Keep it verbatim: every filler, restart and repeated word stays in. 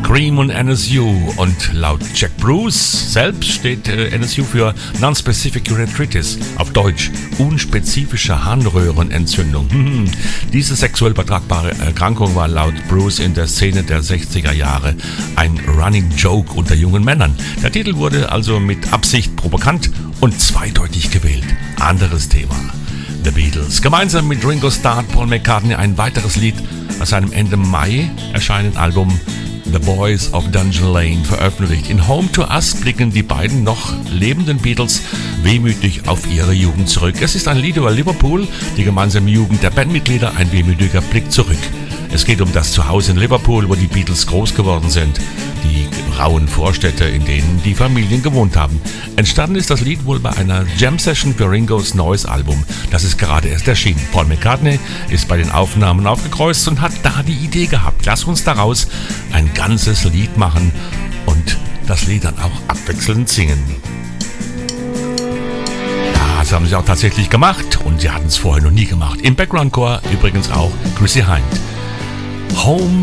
Cream und N S U. Und laut Jack Bruce selbst steht äh, N S U für Non-Specific Urethritis, auf Deutsch unspezifische Harnröhrenentzündung. Hm. Diese sexuell übertragbare Erkrankung war laut Bruce in der Szene der sechziger Jahre ein Running Joke unter jungen Männern. Der Titel wurde also mit Absicht provokant und zweideutig gewählt. Anderes Thema. The Beatles. Gemeinsam mit Ringo Starr, Paul McCartney ein weiteres Lied aus seinem Ende Mai erscheinenden Album The Boys of Dungeon Lane veröffentlicht. In Home to Us blicken die beiden noch lebenden Beatles wehmütig auf ihre Jugend zurück. Es ist ein Lied über Liverpool, die gemeinsame Jugend der Bandmitglieder, ein wehmütiger Blick zurück. Es geht um das Zuhause in Liverpool, wo die Beatles groß geworden sind. Die rauen Vorstädte, in denen die Familien gewohnt haben. Entstanden ist das Lied wohl bei einer Jam-Session für Ringos neues Album. Das ist gerade erst erschienen. Paul McCartney ist bei den Aufnahmen aufgekreuzt und hat da die Idee gehabt. Lass uns daraus ein ganzes Lied machen und das Lied dann auch abwechselnd singen. Ja, das haben sie auch tatsächlich gemacht und sie hatten es vorher noch nie gemacht. Im Background-Chor übrigens auch Chrissie Hynde. Home